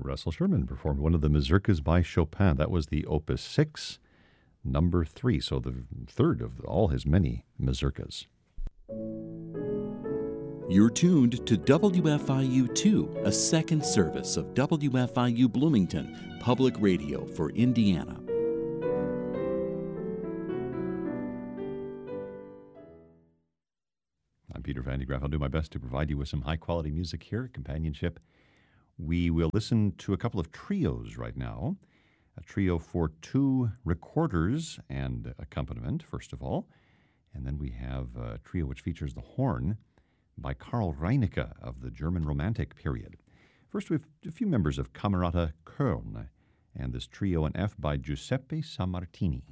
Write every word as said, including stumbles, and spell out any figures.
Russell Sherman performed one of the mazurkas by Chopin. That was the Opus six, number three, so the third of all his many mazurkas. You're tuned to W F I U two, a second service of W F I U Bloomington, public radio for Indiana. I'm Peter Van de Graaff. I'll do my best to provide you with some high-quality music here, companionship. We will listen to a couple of trios right now. A trio for two recorders and accompaniment, first of all. And then we have a trio which features the horn by Karl Reinecke of the German Romantic period. First, we have a few members of Camerata Köln and this trio in F by Giuseppe Sammartini.